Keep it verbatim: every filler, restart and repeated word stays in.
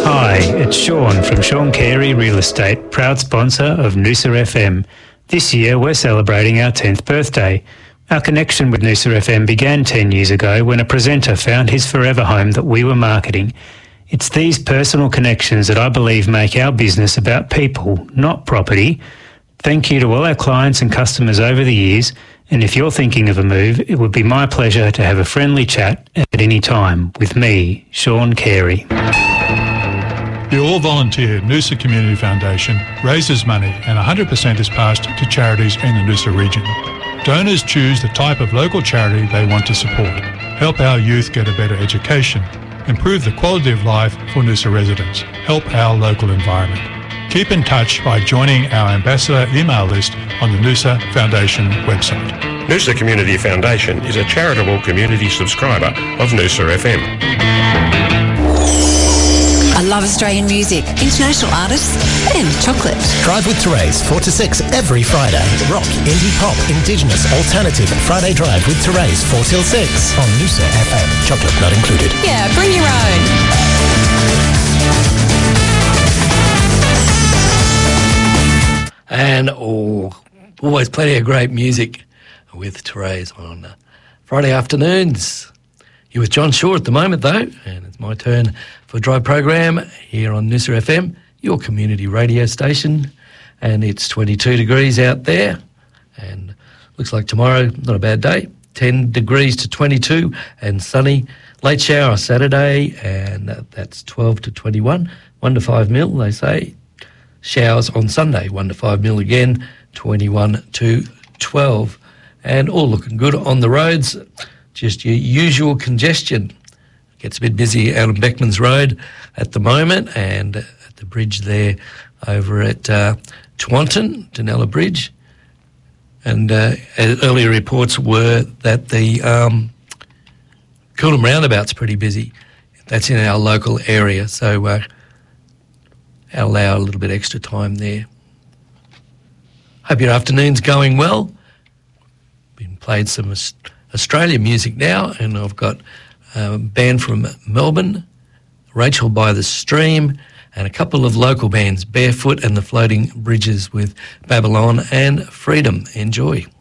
Hi, it's Sean from Sean Carey Real Estate, proud sponsor of Noosa F M. This year we're celebrating our tenth birthday. Our connection with Noosa F M began ten years ago when a presenter found his forever home that we were marketing. It's these personal connections that I believe make our business about people, not property. Thank you to all our clients and customers over the years, and if you're thinking of a move, it would be my pleasure to have a friendly chat at any time with me, Sean Carey. The all-volunteer Noosa Community Foundation raises money and one hundred percent is passed to charities in the Noosa region. Donors choose the type of local charity they want to support, help our youth get a better education, improve the quality of life for Noosa residents, help our local environment. Keep in touch by joining our ambassador email list on the Noosa Foundation website. Noosa Community Foundation is a charitable community subscriber of Noosa F M. I love Australian music, international artists and chocolate. Drive with Therese, four to six every Friday. Rock, indie pop, indigenous, alternative. Friday Drive with Therese, four till six on Noosa F M. Chocolate not included. Yeah, bring your own. And oh, always plenty of great music with Therese on uh, Friday afternoons. You're with John Shaw at the moment, though, and it's my turn for a drive program here on Noosa F M, your community radio station. And it's twenty-two degrees out there, and looks like tomorrow, not a bad day, ten degrees to twenty-two, and sunny. Late shower Saturday, and that's twelve to twenty-one, one to five mil, they say. Showers on Sunday, one to five mil again, twenty-one to twelve. And all looking good on the roads. Just your usual congestion. Gets a bit busy out on Beckmans Road at the moment, and at the bridge there over at uh, Twanton, Dunella Bridge. And uh, earlier reports were that the um, Coolum Roundabout's pretty busy. That's in our local area, so uh, allow a little bit extra time there. Hope your afternoon's going well. Been played some Australian music now, and I've got a band from Melbourne, Rachel by the Stream, and a couple of local bands, Barefoot and the Floating Bridges with Babylon and Freedom. Enjoy.